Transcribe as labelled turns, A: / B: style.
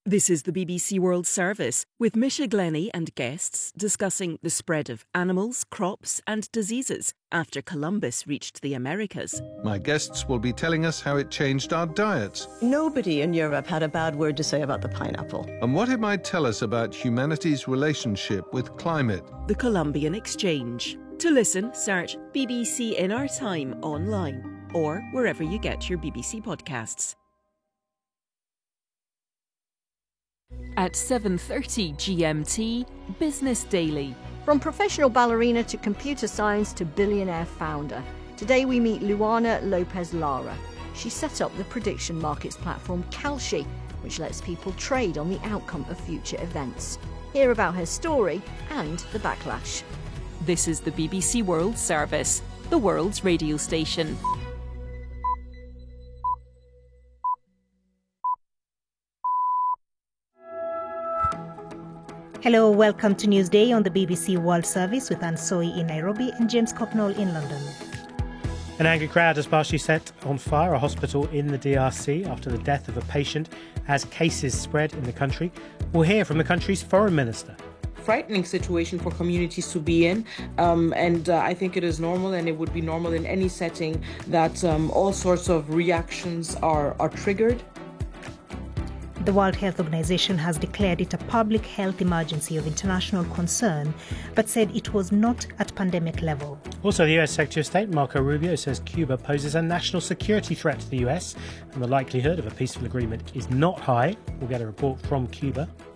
A: This is the BBC World Service, with Misha Glenny and guests discussing the spread of animals, crops and diseases after Columbus reached the Americas.
B: My guests will be telling us how it changed our diets.
C: Nobody in Europe had a bad word to say about the pineapple.
B: And what it might tell us about humanity's relationship with climate.
A: The Columbian Exchange. To listen, search BBC in Our Time online or wherever you get your BBC podcasts. At 7:30 GMT, Business Daily.
D: From professional ballerina to computer science to billionaire founder. Today we meet Luana Lopez Lara. She set up the prediction markets platform Kalshi, which lets people trade on the outcome of future events. Hear about her story and the backlash.
A: This is the BBC World Service, the world's radio station.
E: Hello, welcome to Newsday on the BBC World Service with Anne Soy in Nairobi and James Copnall in London.
F: An angry crowd has partially set on fire a hospital in the DRC after the death of a patient as cases spread in the country. We'll hear from the country's foreign minister.
G: Frightening situation for communities to be in, and I think it is normal, and it would be normal in any setting that all sorts of reactions are triggered.
E: The World Health Organization has declared it a public health emergency of international concern, but said it was not at pandemic level.
F: Also, the US Secretary of State Marco Rubio says Cuba poses a national security threat to the US, and the likelihood of a peaceful agreement is not high. We'll get a report from Cuba.